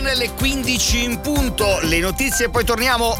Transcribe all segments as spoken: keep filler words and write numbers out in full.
le quindici in punto. Le notizie e poi torniamo.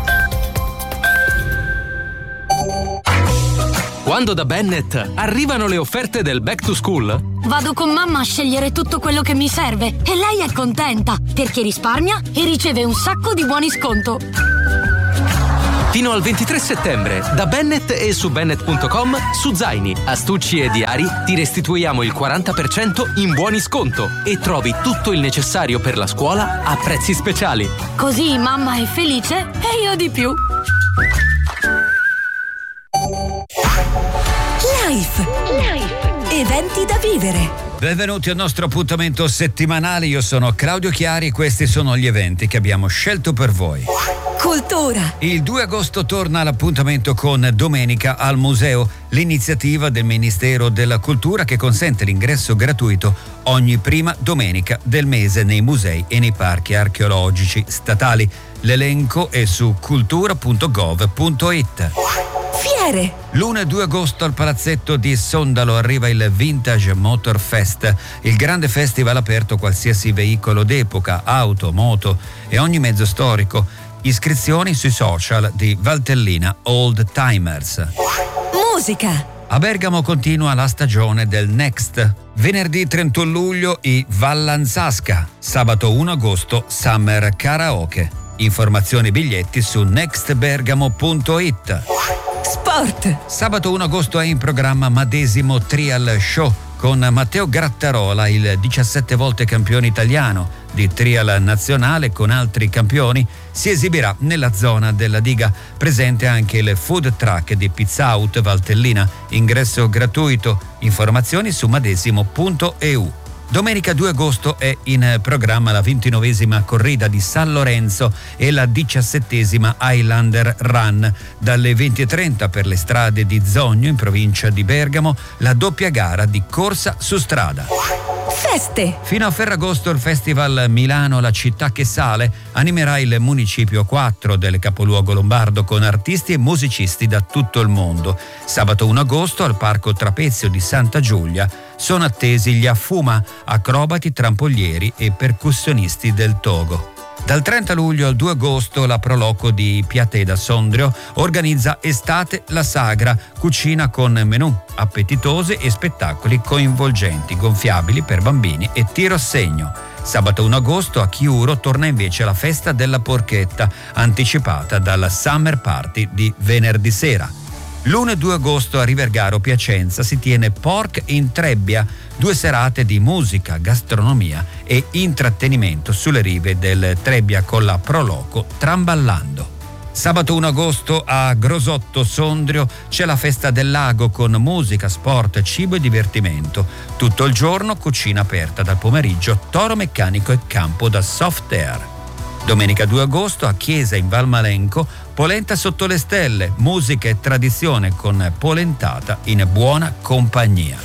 Quando da Bennett arrivano le offerte del Back to School, vado con mamma a scegliere tutto quello che mi serve e lei è contenta perché risparmia e riceve un sacco di buoni sconto. Fino al ventitré settembre, da Bennett e su Bennett punto com, su zaini, astucci e diari ti restituiamo il quaranta per cento in buoni sconto e trovi tutto il necessario per la scuola a prezzi speciali. Così mamma è felice e io di più. Life. Life. Eventi da vivere. Benvenuti al nostro appuntamento settimanale, io sono Claudio Chiari e questi sono gli eventi che abbiamo scelto per voi. Cultura. Il due agosto torna l'appuntamento con Domenica al Museo, l'iniziativa del Ministero della Cultura che consente l'ingresso gratuito ogni prima domenica del mese nei musei e nei parchi archeologici statali. L'elenco è su cultura punto gov punto it. Fiere. l'uno e due agosto al palazzetto di Sondalo arriva il Vintage Motor Fest, il grande festival aperto a qualsiasi veicolo d'epoca, auto, moto e ogni mezzo storico. Iscrizioni sui social di Valtellina Old Timers. Musica. A Bergamo continua la stagione del Next. Venerdì trentuno luglio i Vallanzasca, sabato primo agosto Summer Karaoke. Informazioni e biglietti su next bergamo punto it. Sport. Sabato primo agosto è in programma Madesimo Trial Show con Matteo Grattarola, il diciassette volte campione italiano di trial nazionale con altri campioni. Si esibirà nella zona della diga. Presente anche il food truck di Pizza Out Valtellina. Ingresso gratuito. Informazioni su madesimo punto e u. Domenica due agosto è in programma la ventinovesima corrida di San Lorenzo e la diciassettesima Highlander Run. Dalle venti e trenta per le strade di Zogno in provincia di Bergamo la doppia gara di corsa su strada. Feste. Fino a Ferragosto il Festival Milano La Città che Sale animerà il Municipio quattro del capoluogo lombardo con artisti e musicisti da tutto il mondo. Sabato primo agosto al Parco Trapezio di Santa Giulia sono attesi gli Affuma, acrobati, trampolieri e percussionisti del Togo. Dal trenta luglio al due agosto la Proloco di Piateda Sondrio organizza Estate la Sagra, cucina con menù appetitosi e spettacoli coinvolgenti, gonfiabili per bambini e tiro a segno. Sabato primo agosto a Chiuro torna invece la festa della porchetta, anticipata dalla Summer Party di venerdì sera. l'uno e due agosto a Rivergaro Piacenza si tiene Pork in Trebbia, due serate di musica, gastronomia e intrattenimento sulle rive del Trebbia con la Proloco Tramballando. Sabato primo agosto a Grosotto Sondrio c'è la festa del lago con musica, sport, cibo e divertimento. Tutto il giorno cucina aperta, dal pomeriggio toro meccanico e campo da soft air. Domenica due agosto a Chiesa in Valmalenco, polenta sotto le stelle, musica e tradizione con polentata in buona compagnia.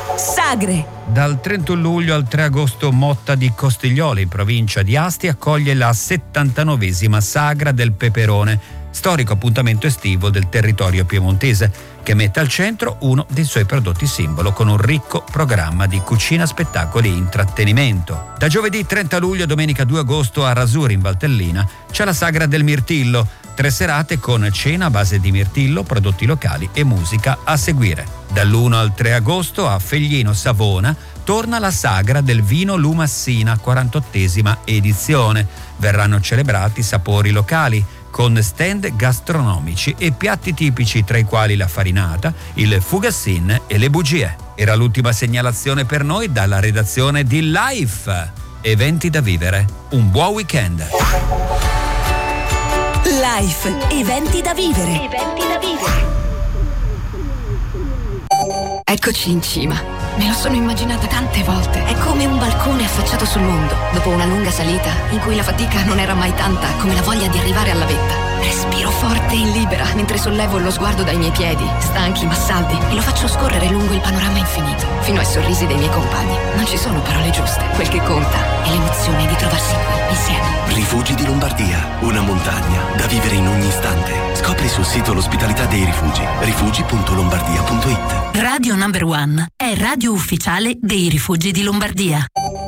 Sagre. Dal trentuno luglio al tre agosto Motta di Costigliole in provincia di Asti accoglie la settantanovesima Sagra del Peperone, storico appuntamento estivo del territorio piemontese, che mette al centro uno dei suoi prodotti simbolo con un ricco programma di cucina, spettacoli e intrattenimento. Da giovedì trenta luglio a domenica due agosto a Rasuri in Valtellina c'è la Sagra del Mirtillo, tre serate con cena a base di mirtillo, prodotti locali e musica a seguire. Dall'primo al tre agosto a Feglino Savona torna la Sagra del Vino Lumassina, quarantottesima edizione. Verranno celebrati sapori locali con stand gastronomici e piatti tipici, tra i quali la farinata, il fugassin e le bugie. Era l'ultima segnalazione per noi dalla redazione di Life. Eventi da vivere. Un buon weekend. Life. Eventi da vivere. Eventi da vivere. Eccoci in cima. Me lo sono immaginata tante volte. È come un balcone affacciato sul mondo. Dopo una lunga salita, in cui la fatica non era mai tanta come la voglia di arrivare alla vetta. Respiro forte e libera mentre sollevo lo sguardo dai miei piedi, stanchi ma saldi, e lo faccio scorrere lungo il panorama infinito, fino ai sorrisi dei miei compagni. Non ci sono parole giuste. Quel che conta è l'emozione di trovarsi qui, insieme. Rifugi di Lombardia. Una montagna da vivere in ogni istante. Scopri sul sito l'ospitalità dei rifugi. rifugi punto lombardia punto it. Radio Number One è radio ufficiale dei Rifugi di Lombardia.